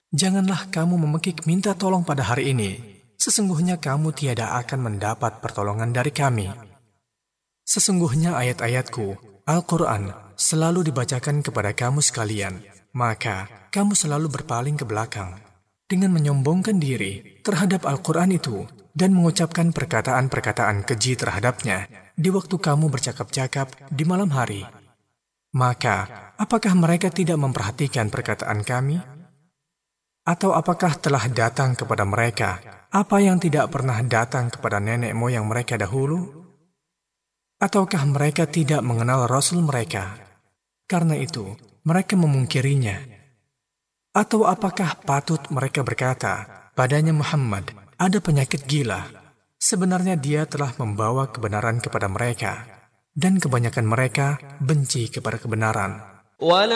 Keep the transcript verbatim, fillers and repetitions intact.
Janganlah kamu memekik minta tolong pada hari ini. Sesungguhnya kamu tiada akan mendapat pertolongan dari kami. Sesungguhnya ayat-ayatku, Al-Quran, selalu dibacakan kepada kamu sekalian, maka kamu selalu berpaling ke belakang dengan menyombongkan diri terhadap Al-Quran itu dan mengucapkan perkataan-perkataan keji terhadapnya di waktu kamu bercakap-cakap di malam hari. Maka, apakah mereka tidak memperhatikan perkataan kami? Atau apakah telah datang kepada mereka apa yang tidak pernah datang kepada nenek moyang mereka dahulu? Ataukah mereka tidak mengenal Rasul mereka? Karena itu, mereka memungkirinya. Atau apakah patut mereka berkata, padanya Muhammad ada penyakit gila? Sebenarnya dia telah membawa kebenaran kepada mereka, dan kebanyakan mereka benci kepada kebenaran.